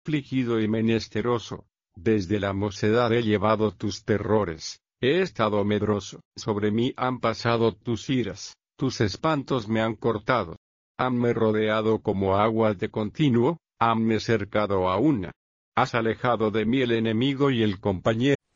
afligido y menesteroso. Desde la mocedad he llevado tus terrores, he estado medroso. Sobre mí han pasado tus iras, tus espantos me han cortado. Hanme rodeado como aguas de continuo, hanme cercado a una. Has alejado de mí el enemigo y el compañero.